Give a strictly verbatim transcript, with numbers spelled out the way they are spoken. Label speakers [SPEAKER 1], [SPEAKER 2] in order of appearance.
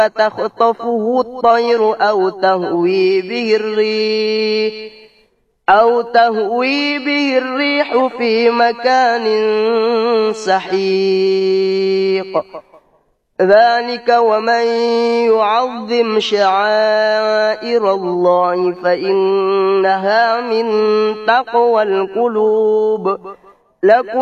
[SPEAKER 1] فتخطفه الطير أو تهوي به الريح أو تهوي به الريح في مكان سحيق ذلك ومن يعظم شعائر الله فإنها من تقوى القلوب. لكم